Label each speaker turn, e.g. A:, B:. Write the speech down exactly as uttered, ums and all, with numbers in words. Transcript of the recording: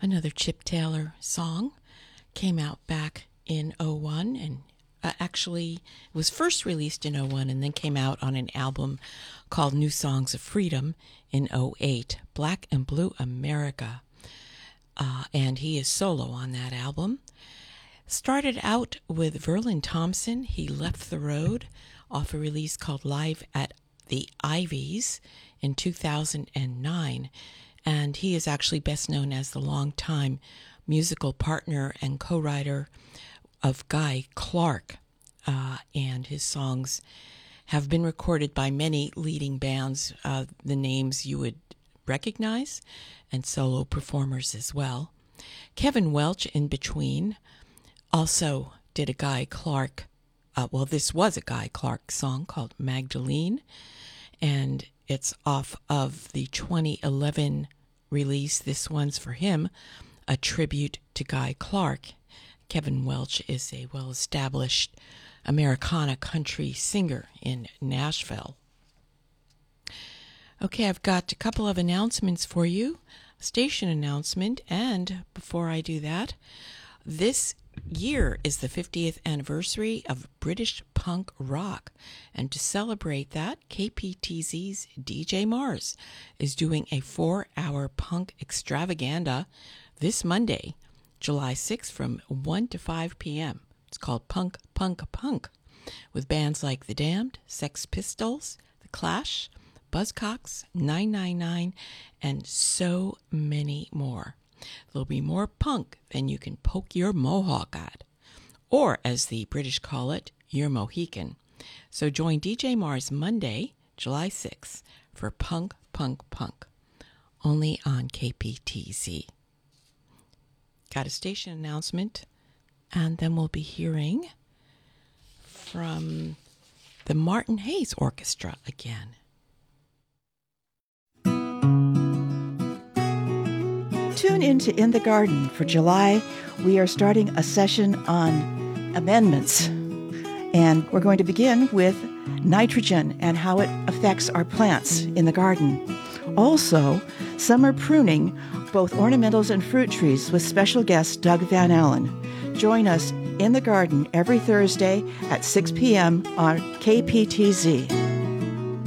A: another Chip Taylor song. Came out back in oh one, and uh, actually it was first released in oh one and then came out on an album called New Songs of Freedom in oh eight, Black and Blue America. Uh, and he is solo on that album. Started out with Verlin Thompson. He Left the Road off a release called Live at the Ivies in two thousand nine. And he is actually best known as the longtime musical partner and co-writer of Guy Clark. Uh, and his songs have been recorded by many leading bands, uh, the names you would recognize, and solo performers as well. Kevin Welch, in between, also did a Guy Clark, uh, well, this was a Guy Clark song called Magdalene, and it's off of the twenty eleven release. This one's for him, a tribute to Guy Clark. Kevin Welch is a well-established Americana country singer in Nashville. Okay, I've got a couple of announcements for you, station announcement, and before I do that, this year is the fiftieth anniversary of British punk rock, and to celebrate that, K P T Z's D J Mars is doing a four-hour punk extravaganza this Monday, July sixth, from one to five p.m. It's called Punk, Punk, Punk, with bands like The Damned, Sex Pistols, The Clash, Buzzcocks, nine nine nine, and so many more. There'll be more punk than you can poke your mohawk at, or as the British call it, your Mohican. So join D J Mars Monday, July sixth, for Punk, Punk, Punk, only on K P T Z. Got a station announcement, and then we'll be hearing from the Martin Hayes Orchestra again.
B: Tune in to In the Garden for July. We are starting a session on amendments. And we're going to begin with nitrogen and how it affects our plants in the garden. Also, summer pruning, both ornamentals and fruit trees, with special guest Doug Van Allen. Join us in the garden every Thursday at six p.m. on K P T Z.